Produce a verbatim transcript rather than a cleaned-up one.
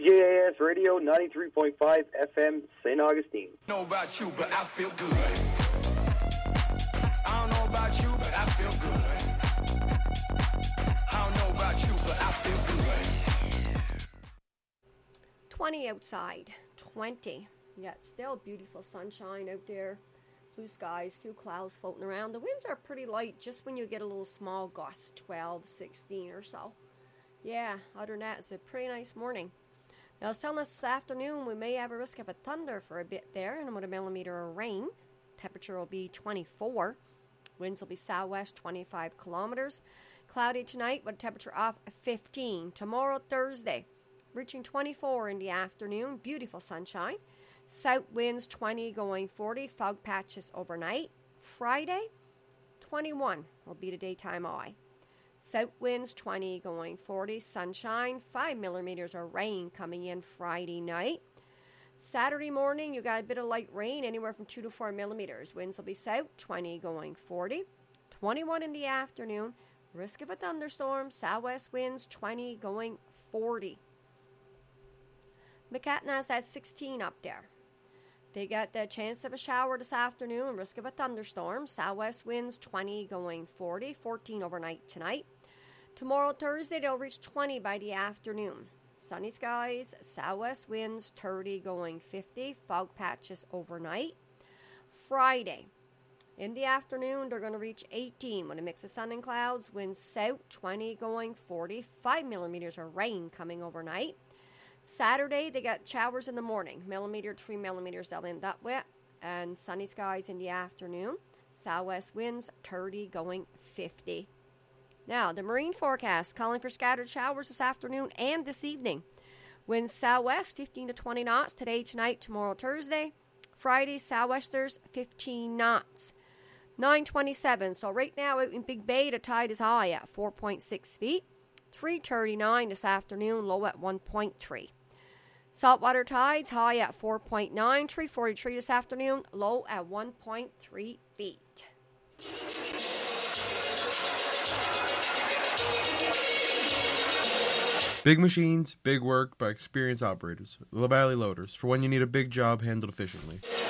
C J A S Radio, ninety-three point five F M, Saint Augustine. I don't know about you, but I feel good. I don't know about you, but I feel good. I don't know about you, but I feel good. twenty outside, twenty. Yeah, it's still beautiful sunshine out there. Blue skies, few clouds floating around. The winds are pretty light just when you get a little small gust, twelve, sixteen or so. Yeah, other than that, it's a pretty nice morning. Now, it's telling us this afternoon we may have a risk of a thunder for a bit there, and with a millimeter of rain. Temperature will be twenty-four. Winds will be southwest, twenty-five kilometers. Cloudy tonight with a temperature of fifteen. Tomorrow, Thursday, reaching twenty-four in the afternoon. Beautiful sunshine. South winds twenty going forty. Fog patches overnight. Friday, twenty-one will be the daytime high. South winds twenty going forty. Sunshine. five millimeters of rain coming in Friday night. Saturday morning, you got a bit of light rain, anywhere from two to four millimeters. Winds will be south, twenty going forty. twenty-one in the afternoon. Risk of a thunderstorm. Southwest winds, twenty going forty. McCatna's at sixteen up there. They got the chance of a shower this afternoon. Risk of a thunderstorm. Southwest winds, twenty going forty. fourteen overnight tonight. Tomorrow, Thursday, they'll reach twenty by the afternoon. Sunny skies, southwest winds, thirty going fifty, fog patches overnight. Friday, in the afternoon, they're going to reach eighteen with a mix of sun and clouds. Winds south, twenty going forty, five millimeters of rain coming overnight. Saturday, they got showers in the morning, millimeter, three millimeters, they'll end up with, and sunny skies in the afternoon. Southwest winds, thirty going fifty. Now, the marine forecast calling for scattered showers this afternoon and this evening. Winds southwest, fifteen to twenty knots today, tonight, tomorrow, Thursday. Friday, southwesters, fifteen knots. nine twenty-seven, so right now out in Big Bay, the tide is high at four point six feet. three thirty-nine this afternoon, low at one point three. Saltwater tides high at four point nine. three forty-three this afternoon, low at one point three feet. Big machines, big work by experienced operators. La Valley Loaders, for when you need a big job handled efficiently.